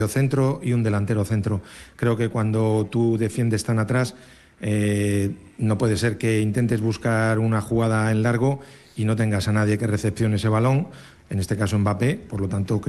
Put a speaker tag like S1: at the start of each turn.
S1: centro y un delantero centro. Creo que cuando tú defiendes tan atrás, no puede ser que intentes buscar una jugada en largo y no tengas a nadie que recepcione ese balón, en este caso Mbappé, por lo tanto